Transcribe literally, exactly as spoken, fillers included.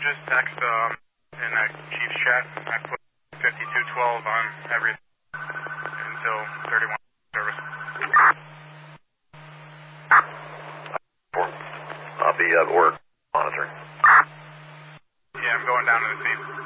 just text um, in that Chief's chat. I put fifty-two twelve on every until thirty-one service. I'll be at work monitoring. Yeah, I'm going down to the scene.